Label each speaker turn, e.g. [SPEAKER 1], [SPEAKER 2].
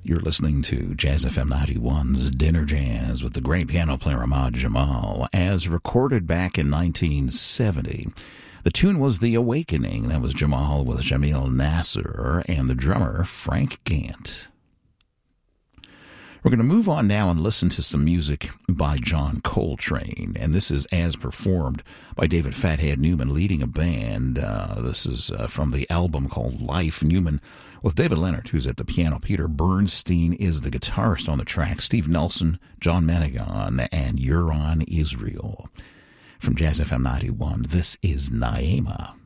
[SPEAKER 1] You're listening to Jazz FM 91's Dinner Jazz with the great piano player Ahmad Jamal, as recorded back in 1970. The tune was The Awakening. That was Jamal with Jamil Nasser and the drummer Frank Gant. We're going to move on now and listen to some music by John Coltrane, and this is as performed by David Fathead Newman leading a band. This is from the album called Life. Newman with David Leonard, who's at the piano. Peter Bernstein is the guitarist on the track. Steve Nelson, John Managon, and Euron Israel. From Jazz FM 91, this is Naima.